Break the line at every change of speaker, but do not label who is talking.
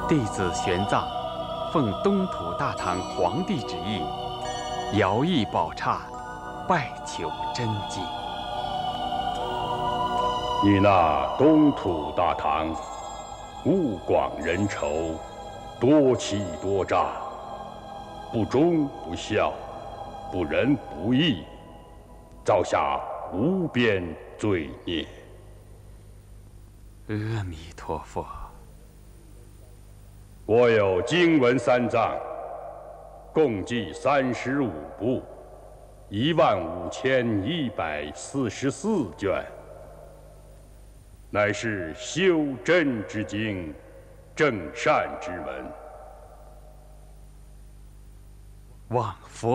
弟子玄奘，奉东土大唐皇帝旨意，遥诣宝刹，拜求真经。
你那东土大唐，物广人稠，多欺多诈，不忠不孝，不仁不义，造下无边罪孽。
阿弥陀佛。
我有经文3藏，共计35部，15144卷，乃是修真之经，正善之门。
望佛